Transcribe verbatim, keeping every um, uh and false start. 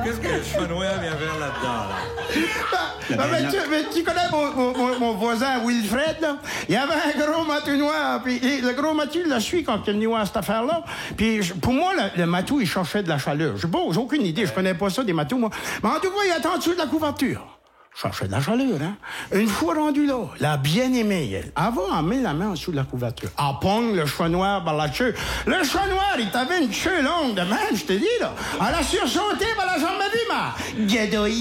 qu'est-ce que le chenois vient faire là-dedans, là? Ben, ben, mais, tu, mais tu connais mon, mon, mon voisin Wilfred, là? Il y avait un gros matou noir, puis le gros matou, il l'a suivi quand il est venu à cette affaire-là. Puis je, pour moi, le, le matou, il cherchait de la chaleur. Je sais pas, j'ai aucune idée, je connais pas ça, des matous, moi. Mais en tout cas, il attend en dessous de la couverture. Cherchait de la chaleur, hein? Une fois rendu là, la bien-aimée, elle, elle va en mettre la main en dessous de la couverture. Elle pogne le chat noir par la queue. Le chat noir, il t'avait une queue longue de même, je te dis, là. Elle a sursauté, elle a jamais vu, ma guédouille.